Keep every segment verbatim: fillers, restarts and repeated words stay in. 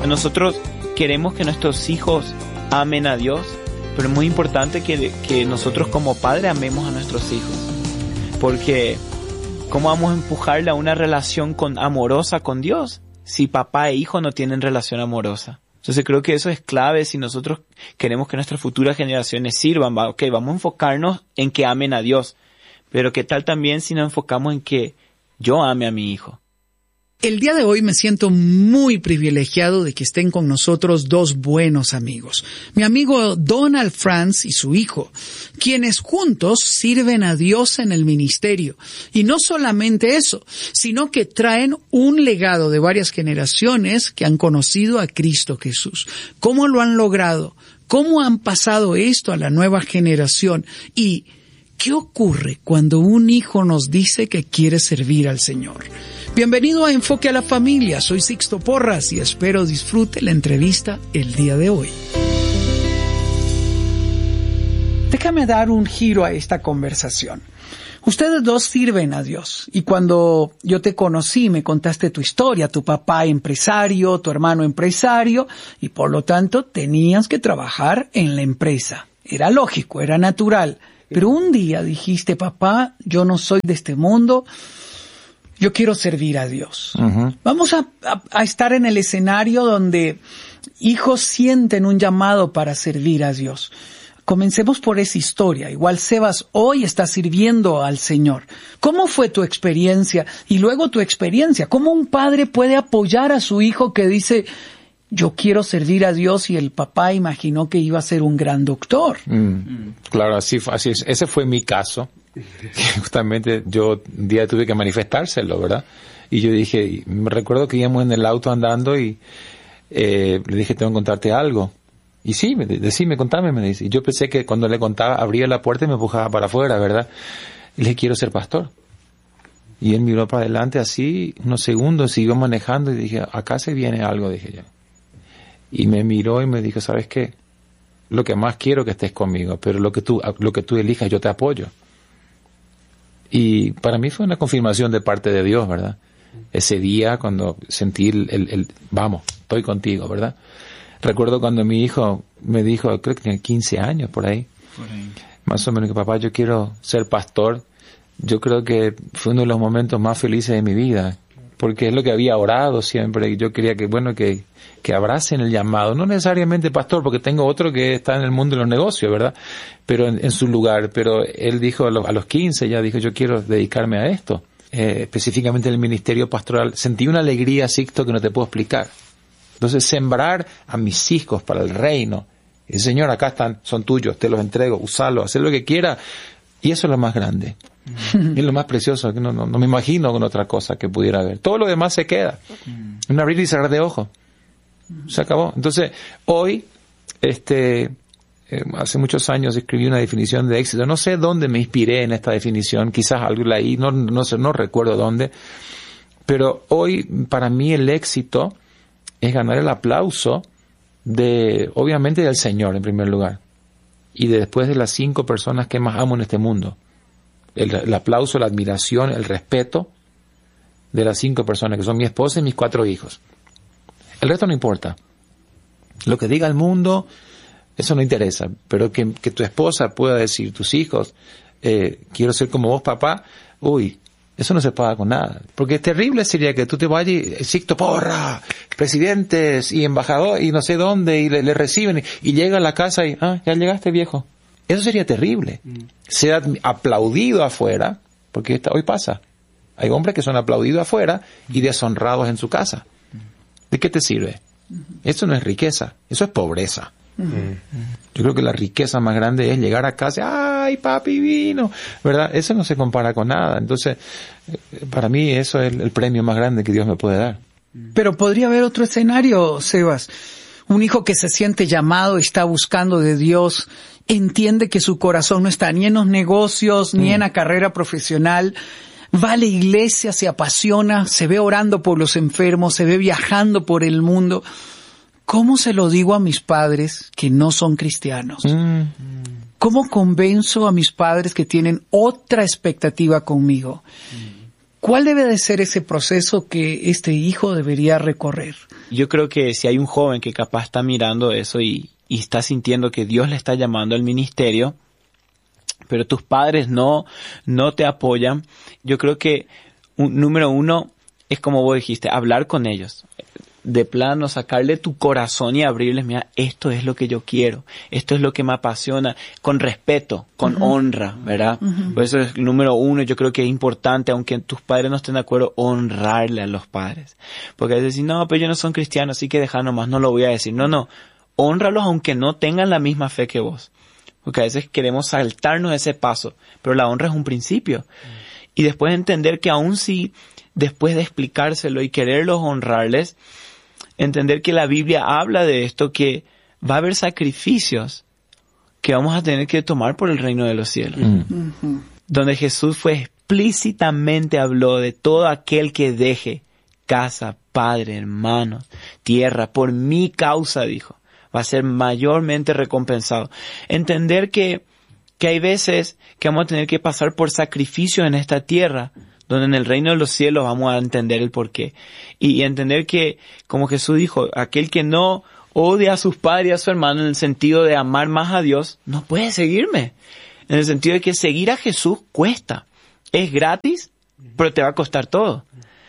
Nosotros queremos que nuestros hijos amen a Dios, pero es muy importante que, que nosotros como padres amemos a nuestros hijos. Porque ¿cómo vamos a empujarle a una relación con, amorosa con Dios si papá e hijo no tienen relación amorosa? Entonces creo que eso es clave si nosotros queremos que nuestras futuras generaciones sirvan. ¿Va? Ok, vamos a enfocarnos en que amen a Dios. Pero ¿qué tal también si nos enfocamos en que yo ame a mi hijo? El día de hoy me siento muy privilegiado de que estén con nosotros dos buenos amigos. Mi amigo Donald Franz y su hijo, quienes juntos sirven a Dios en el ministerio. Y no solamente eso, sino que traen un legado de varias generaciones que han conocido a Cristo Jesús. ¿Cómo lo han logrado? ¿Cómo han pasado esto a la nueva generación? Y ¿qué ocurre cuando un hijo nos dice que quiere servir al Señor? Bienvenido a Enfoque a la Familia, soy Sixto Porras y espero disfrute la entrevista el día de hoy. Déjame dar un giro a esta conversación. Ustedes dos sirven a Dios y cuando yo te conocí me contaste tu historia, tu papá empresario, tu hermano empresario y por lo tanto tenías que trabajar en la empresa. Era lógico, era natural, pero un día dijiste, papá, yo no soy de este mundo, yo quiero servir a Dios. Uh-huh. Vamos a, a, a estar en el escenario donde hijos sienten un llamado para servir a Dios. Comencemos por esa historia. Igual Sebas hoy está sirviendo al Señor. ¿Cómo fue tu experiencia? Y luego tu experiencia. ¿Cómo un padre puede apoyar a su hijo que dice, yo quiero servir a Dios y el papá imaginó que iba a ser un gran doctor? Mm, claro, así, así es. Ese fue mi caso. Justamente yo un día tuve que manifestárselo, ¿verdad? Y yo dije, me recuerdo que íbamos en el auto andando y eh, le dije, tengo que contarte algo. Y sí, me, decime, contame, me dice. Y yo pensé que cuando le contaba, abría la puerta y me empujaba para afuera, ¿verdad? Y le dije, quiero ser pastor. Y él miró para adelante así, unos segundos, siguió manejando y dije, acá se viene algo, dije yo. Y me miró y me dijo, ¿sabes qué? Lo que más quiero es que estés conmigo, pero lo que tú, lo que tú elijas, yo te apoyo. Y para mí fue una confirmación de parte de Dios, ¿verdad? Ese día cuando sentí el, el, el vamos, estoy contigo, ¿verdad? Recuerdo cuando mi hijo me dijo, creo que tenía quince años por ahí, por ahí, más o menos, que papá, yo quiero ser pastor. Yo creo que fue uno de los momentos más felices de mi vida, porque es lo que había orado siempre. Yo quería que, bueno, que, que abracen el llamado, no necesariamente pastor, porque tengo otro que está en el mundo de los negocios, ¿verdad? Pero en, en su lugar, pero él dijo a los, a los quince, ya dijo, yo quiero dedicarme a esto, eh, específicamente en el ministerio pastoral. Sentí una alegría, Sixto, que no te puedo explicar. Entonces, sembrar a mis hijos para el reino, el Señor, acá están, son tuyos, te los entrego, usalo, haz lo que quiera, y eso es lo más grande. Mm. Es lo más precioso, que no, no, no me imagino con otra cosa que pudiera haber. Todo lo demás se queda. Mm. Un abrir y cerrar de ojos. Mm. Se acabó. Entonces, hoy, este, eh, hace muchos años escribí una definición de éxito. No sé dónde me inspiré en esta definición, quizás algo leí, no, no sé, no recuerdo dónde. Pero hoy, para mí, el éxito es ganar el aplauso de, obviamente, del Señor, en primer lugar. Y de después de las cinco personas que más amo en este mundo. El, el aplauso, la admiración, el respeto de las cinco personas que son mi esposa y mis cuatro hijos. El resto no importa. Lo que diga el mundo, eso no interesa. Pero que, que tu esposa pueda decir, tus hijos, eh, quiero ser como vos, papá, uy, eso no se paga con nada. Porque es terrible sería que tú te vayas y, Sixto Porra, presidentes y embajadores y no sé dónde, y le, le reciben, y, y llega a la casa y, ah, ya llegaste, viejo. Eso sería terrible. Mm. Ser aplaudido afuera, porque esta, hoy pasa. Hay hombres que son aplaudidos afuera y deshonrados en su casa. ¿De qué te sirve? Eso no es riqueza, eso es pobreza. Mm. Yo creo que la riqueza más grande es llegar a casa, ¡ay, papi vino! ¿Verdad? Eso no se compara con nada. Entonces, para mí eso es el, el premio más grande que Dios me puede dar. Pero podría haber otro escenario, Sebas. Un hijo que se siente llamado, está buscando de Dios, entiende que su corazón no está ni en los negocios, ni mm. en la carrera profesional, va a la iglesia, se apasiona, se ve orando por los enfermos, se ve viajando por el mundo. ¿Cómo se lo digo a mis padres que no son cristianos? Mm. ¿Cómo convenzo a mis padres que tienen otra expectativa conmigo? Mm. ¿Cuál debe de ser ese proceso que este hijo debería recorrer? Yo creo que si hay un joven que capaz está mirando eso y, y está sintiendo que Dios le está llamando al ministerio, pero tus padres no, no te apoyan, yo creo que un, número uno es como vos dijiste, hablar con ellos. De plano, sacarle tu corazón y abrirles, mira, esto es lo que yo quiero, esto es lo que me apasiona, con respeto, con uh-huh. honra, ¿verdad? Uh-huh. Por eso es el número uno, yo creo que es importante, aunque tus padres no estén de acuerdo, honrarle a los padres. Porque a veces dicen, no, pero ellos no son cristianos, así que deja nomás, no lo voy a decir. No, no, hónralos aunque no tengan la misma fe que vos. Porque a veces queremos saltarnos ese paso, pero la honra es un principio. Uh-huh. Y después entender que aún si, después de explicárselo y quererlos honrarles, entender que la Biblia habla de esto, que va a haber sacrificios que vamos a tener que tomar por el reino de los cielos. Mm. Uh-huh. Donde Jesús fue explícitamente habló de todo aquel que deje casa, padre, hermanos, tierra, por mi causa, dijo, va a ser mayormente recompensado. Entender que, que hay veces que vamos a tener que pasar por sacrificios en esta tierra, donde en el reino de los cielos vamos a entender el porqué. Y, y entender que, como Jesús dijo, aquel que no odia a sus padres y a su hermano en el sentido de amar más a Dios, no puede seguirme. En el sentido de que seguir a Jesús cuesta. Es gratis, pero te va a costar todo.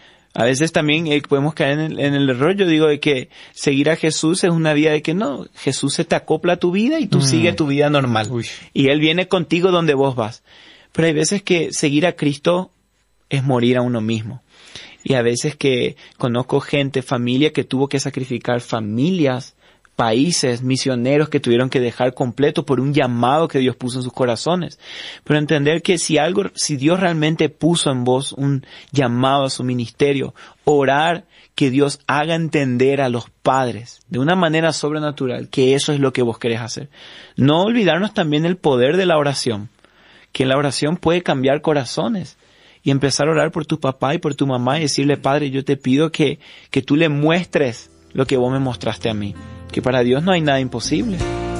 A veces también eh, podemos caer en el, en el error, yo digo, de que seguir a Jesús es una vida de que no, Jesús se te acopla a tu vida y tú mm. sigues tu vida normal. Uy. Y Él viene contigo donde vos vas. Pero hay veces que seguir a Cristo es morir a uno mismo. Y a veces que conozco gente, familia que tuvo que sacrificar familias, países, misioneros que tuvieron que dejar completo por un llamado que Dios puso en sus corazones. Pero entender que si algo, si Dios realmente puso en vos un llamado a su ministerio, orar que Dios haga entender a los padres de una manera sobrenatural que eso es lo que vos querés hacer. No olvidarnos también el poder de la oración, que la oración puede cambiar corazones. Y empezar a orar por tu papá y por tu mamá y decirle, Padre, yo te pido que, que tú le muestres lo que vos me mostraste a mí. Que para Dios no hay nada imposible.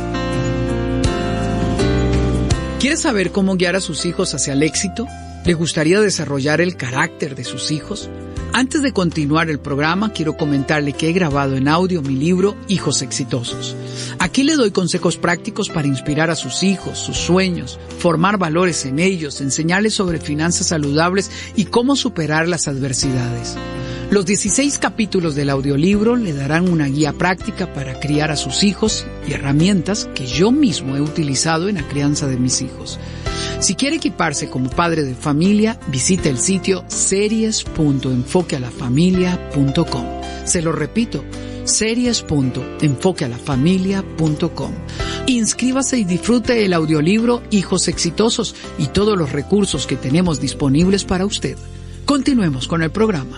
¿Quiere saber cómo guiar a sus hijos hacia el éxito? ¿Le gustaría desarrollar el carácter de sus hijos? Antes de continuar el programa, quiero comentarle que he grabado en audio mi libro Hijos Exitosos. Aquí le doy consejos prácticos para inspirar a sus hijos, sus sueños, formar valores en ellos, enseñarles sobre finanzas saludables y cómo superar las adversidades. Los dieciséis capítulos del audiolibro le darán una guía práctica para criar a sus hijos y herramientas que yo mismo he utilizado en la crianza de mis hijos. Si quiere equiparse como padre de familia, visite el sitio series punto enfoque a la familia punto com. Se lo repito, series punto enfoque a la familia punto com. Inscríbase y disfrute el audiolibro Hijos Exitosos y todos los recursos que tenemos disponibles para usted. Continuemos con el programa.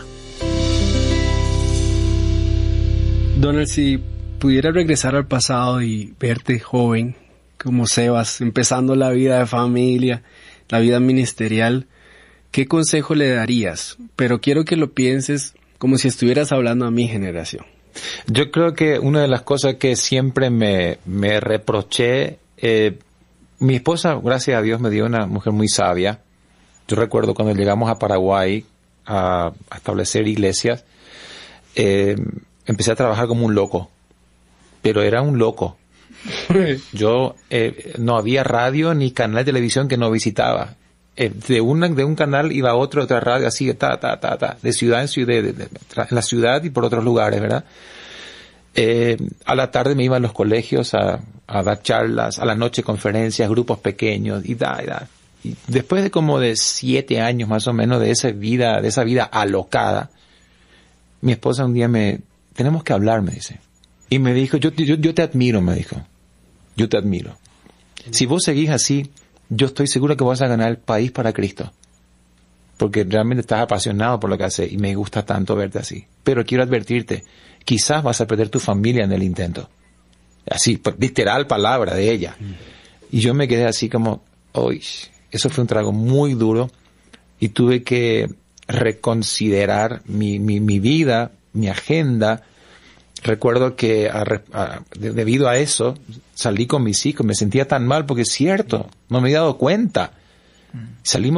Donald, si pudiera regresar al pasado y verte joven, como Sebas, empezando la vida de familia, la vida ministerial, ¿qué consejo le darías? Pero quiero que lo pienses como si estuvieras hablando a mi generación. Yo creo que una de las cosas que siempre me, me reproché, eh, mi esposa, gracias a Dios, me dio una mujer muy sabia. Yo recuerdo cuando llegamos a Paraguay a, a establecer iglesias, eh, empecé a trabajar como un loco, pero era un loco. Yo, eh, no había radio ni canal de televisión que no visitaba. Eh, de, una, de un canal iba a otro, otra radio, así, ta, ta, ta, ta, de ciudad en ciudad, de, de, de, en la ciudad y por otros lugares, ¿verdad? Eh, a la tarde me iba a los colegios a, a dar charlas, a la noche conferencias, grupos pequeños, y da, y da. Y después de como de siete años más o menos de esa vida, de esa vida alocada, mi esposa un día me, tenemos que hablar, me dice. Y me dijo, yo, yo, yo te admiro, me dijo. Yo te admiro. Si vos seguís así, yo estoy seguro que vas a ganar el país para Cristo. Porque realmente estás apasionado por lo que haces y me gusta tanto verte así. Pero quiero advertirte, quizás vas a perder tu familia en el intento. Así, literal palabra de ella. Y yo me quedé así como, uy, eso fue un trago muy duro y tuve que reconsiderar mi, mi, mi vida, mi agenda. Recuerdo que a, a, de, debido a eso salí con mis hijos, me sentía tan mal porque es cierto, no me había dado cuenta. Salimos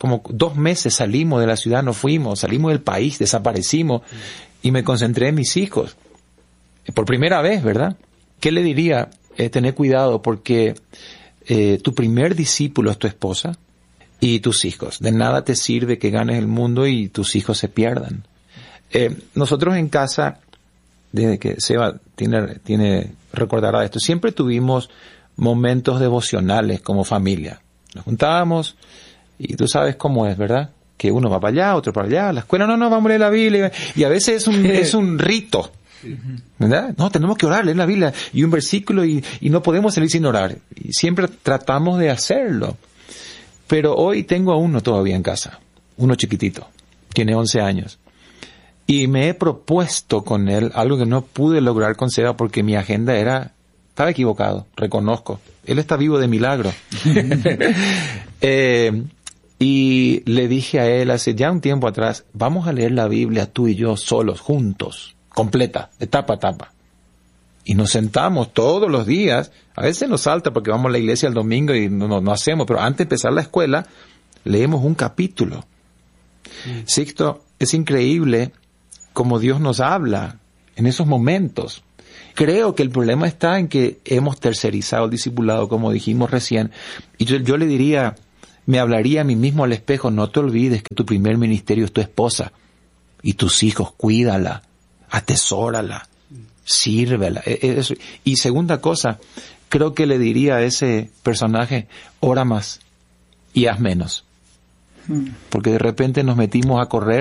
como dos meses salimos de la ciudad, nos fuimos, salimos del país, desaparecimos, y me concentré en mis hijos. Por primera vez, ¿verdad? ¿Qué le diría? Eh, tener cuidado, porque eh, tu primer discípulo es tu esposa y tus hijos. De nada te sirve que ganes el mundo y tus hijos se pierdan. Eh, nosotros en casa, desde que Seba tiene, tiene, recordará esto, siempre tuvimos momentos devocionales como familia. Nos juntábamos y tú sabes cómo es, ¿verdad? Que uno va para allá, otro para allá, a la escuela, no, no, vamos a leer la Biblia. Y a veces es un, es un rito, ¿verdad? No, tenemos que orar, leer la Biblia y un versículo y, y no podemos salir sin orar. Y siempre tratamos de hacerlo. Pero hoy tengo a uno todavía en casa, uno chiquitito, tiene once años. Y me he propuesto con él algo que no pude lograr con Seba porque mi agenda era, estaba equivocado, reconozco. Él está vivo de milagro. eh, y le dije a él hace ya un tiempo atrás, vamos a leer la Biblia tú y yo solos, juntos, completa, de tapa a tapa. Y nos sentamos todos los días, a veces nos salta porque vamos a la iglesia el domingo y no, no, no hacemos, pero antes de empezar la escuela, leemos un capítulo. Mm. Sixto, es increíble cómo Dios nos habla en esos momentos. Creo que el problema está en que hemos tercerizado el discipulado, como dijimos recién. Y yo, yo le diría, me hablaría a mí mismo al espejo, no te olvides que tu primer ministerio es tu esposa. Y tus hijos, cuídala, atesórala, sírvela. Eso. Y segunda cosa, creo que le diría a ese personaje, ora más y haz menos. Porque de repente nos metimos a correr